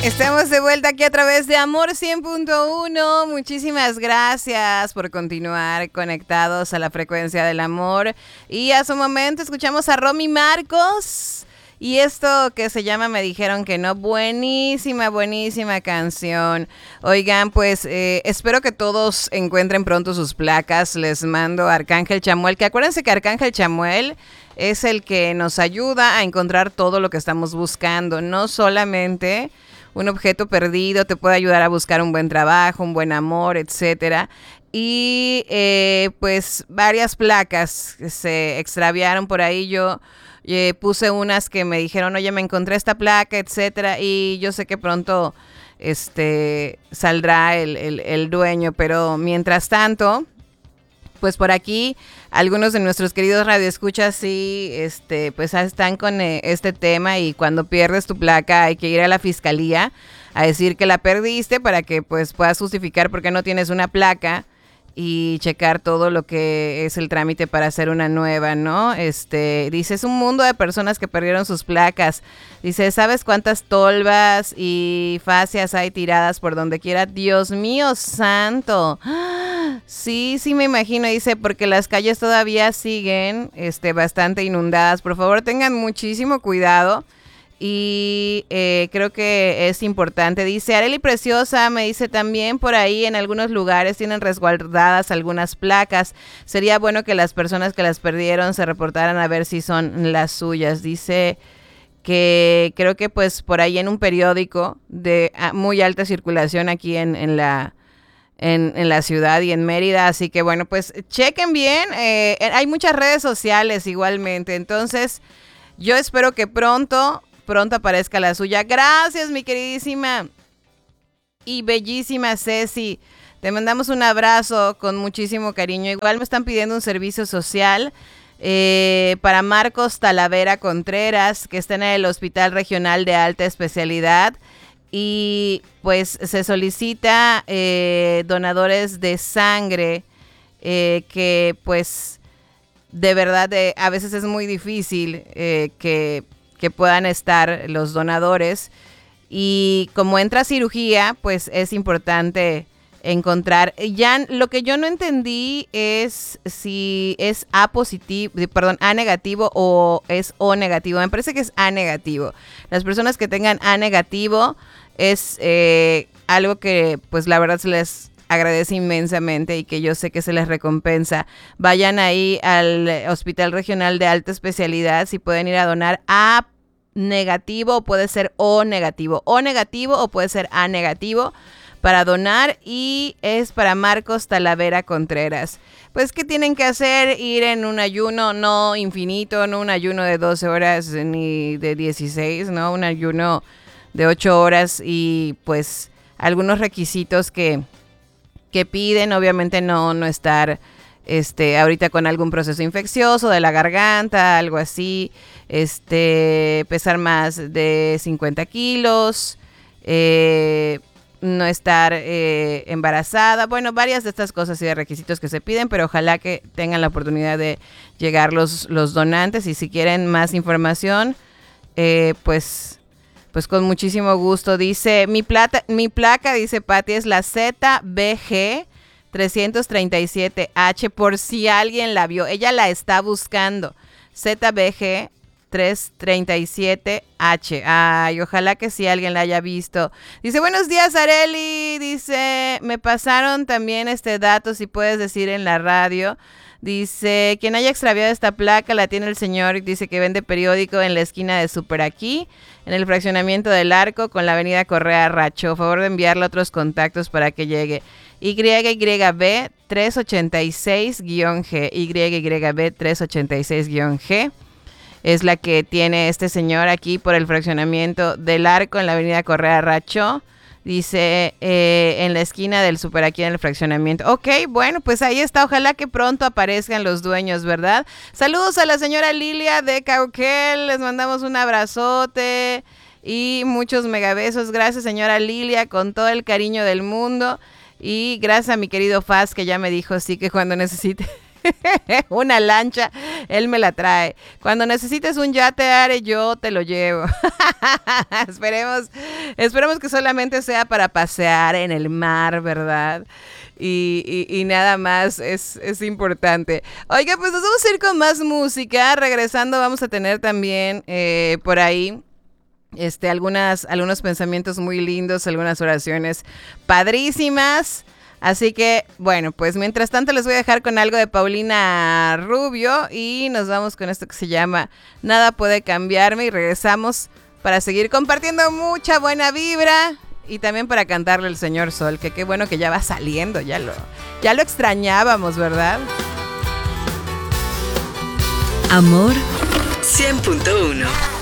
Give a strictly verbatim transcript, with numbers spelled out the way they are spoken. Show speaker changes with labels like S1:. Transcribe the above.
S1: Estamos de vuelta aquí a través de Amor cien punto uno. Muchísimas gracias por continuar conectados a la frecuencia del amor. Y hace un momento escuchamos a Romy Marcos. Y esto que se llama Me Dijeron Que No. Buenísima, buenísima canción. Oigan, pues eh, espero que todos encuentren pronto sus placas. Les mando a Arcángel Chamuel. Que acuérdense que Arcángel Chamuel es el que nos ayuda a encontrar todo lo que estamos buscando. No solamente un objeto perdido, te puede ayudar a buscar un buen trabajo, un buen amor, etcétera. Y eh, pues varias placas que se extraviaron por ahí. Yo eh, puse unas que me dijeron, oye, me encontré esta placa, etcétera. Y yo sé que pronto este, saldrá el, el, el dueño, pero mientras tanto, pues por aquí algunos de nuestros queridos radioescuchas sí, este, pues están con eh, este tema, y cuando pierdes tu placa hay que ir a la fiscalía a decir que la perdiste para que pues puedas justificar por qué no tienes una placa y checar todo lo que es el trámite para hacer una nueva, ¿no? Este, dice, es un mundo de personas que perdieron sus placas. Dice, ¿sabes cuántas tolvas y fascias hay tiradas por donde quiera? Dios mío santo. Sí, sí me imagino. Dice, porque las calles todavía siguen este, bastante inundadas. Por favor, tengan muchísimo cuidado. Y eh, creo que es importante. Dice, Arely Preciosa me dice también, por ahí en algunos lugares tienen resguardadas algunas placas. Sería bueno que las personas que las perdieron se reportaran a ver si son las suyas. Dice que creo que pues por ahí en un periódico de muy alta circulación aquí en, en la... En, en la ciudad y en Mérida, así que bueno, pues chequen bien, eh, hay muchas redes sociales igualmente, entonces yo espero que pronto, pronto aparezca la suya. Gracias, mi queridísima y bellísima Ceci, te mandamos un abrazo con muchísimo cariño. Igual me están pidiendo un servicio social eh, para Marcos Talavera Contreras, que está en el Hospital Regional de Alta Especialidad. Y pues se solicita eh, donadores de sangre, eh, que pues de verdad eh, a veces es muy difícil eh, que, que puedan estar los donadores. Y como entra cirugía, pues es importante encontrar. Ya lo que yo no entendí es si es A positivo, perdón, A negativo o es O negativo. Me parece que es A negativo. Las personas que tengan A negativo es eh, algo que pues la verdad se les agradece inmensamente y que yo sé que se les recompensa. Vayan ahí al Hospital Regional de Alta Especialidad si pueden ir a donar A negativo o puede ser O negativo. O negativo o puede ser A negativo para donar, y es para Marcos Talavera Contreras. Pues, ¿qué tienen que hacer? Ir en un ayuno no infinito, no un ayuno de doce horas ni de dieciséis, ¿no? Un ayuno de ocho horas y pues algunos requisitos que, que piden, obviamente no, no estar este, ahorita con algún proceso infeccioso de la garganta, algo así, este, pesar más de cincuenta kilos, eh, no estar eh, embarazada, bueno, varias de estas cosas y de requisitos que se piden, pero ojalá que tengan la oportunidad de llegar los, los donantes, y si quieren más información, eh, pues... Pues con muchísimo gusto. Dice, mi, plata, mi placa, dice Patti, es la Z B G trescientos treinta y siete H, por si alguien la vio. Ella la está buscando. Z B G trescientos treinta y siete H. Ay, ojalá que sí alguien la haya visto. Dice, buenos días, Arely. Dice, me pasaron también este dato, si puedes decir en la radio. Dice, quien haya extraviado esta placa la tiene el señor, dice que vende periódico en la esquina de Super Aquí, en el fraccionamiento del Arco con la avenida Correa Racho. Favor de enviarle otros contactos para que llegue. Y Y B trescientos ochenta y seis G. Y Y B trescientos ochenta y seis G. Es la que tiene este señor aquí por el fraccionamiento del Arco en la avenida Correa Racho. Dice, eh, en la esquina del Super Aquí en el fraccionamiento. Ok, bueno, pues ahí está. Ojalá que pronto aparezcan los dueños, ¿verdad? Saludos a la señora Lilia de Cauquel. Les mandamos un abrazote y muchos megabesos. Gracias, señora Lilia, con todo el cariño del mundo. Y gracias a mi querido Faz, que ya me dijo, sí, que cuando necesite una lancha, él me la trae. Cuando necesites un yate, Are, yo te lo llevo. esperemos, esperemos que solamente sea para pasear en el mar, ¿verdad? Y, y, y nada más es, es importante. Oiga, pues nos vamos a ir con más música. Regresando vamos a tener también eh, por ahí este, algunas, algunos pensamientos muy lindos, algunas oraciones padrísimas. Así que, bueno, pues mientras tanto les voy a dejar con algo de Paulina Rubio y nos vamos con esto que se llama Nada Puede Cambiarme y regresamos para seguir compartiendo mucha buena vibra y también para cantarle al Señor Sol, que qué bueno que ya va saliendo, ya lo, ya lo extrañábamos, ¿verdad?
S2: Amor cien punto uno.